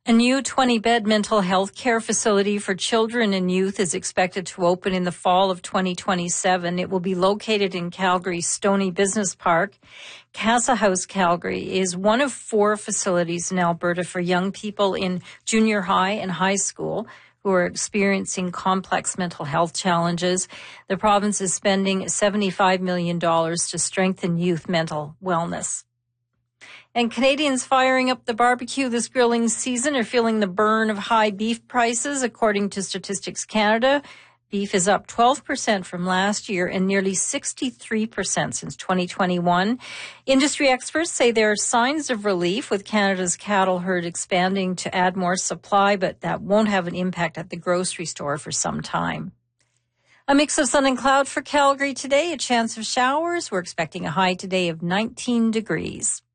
A new 20-bed mental health care facility for children and youth is expected to open in the fall of 2027. It will be located in Calgary's Stoney Business Park. Casa House Calgary is one of 4 facilities in Alberta for young people in junior high and high school who are experiencing complex mental health challenges. The province is spending $75 million to strengthen youth mental wellness. And Canadians firing up the barbecue this grilling season are feeling the burn of high beef prices. According to Statistics Canada, beef is up 12% from last year and nearly 63% since 2021. Industry experts say there are signs of relief with Canada's cattle herd expanding to add more supply, but that won't have an impact at the grocery store for some time. A mix of sun and cloud for Calgary today, a chance of showers. We're expecting a high today of 19 degrees.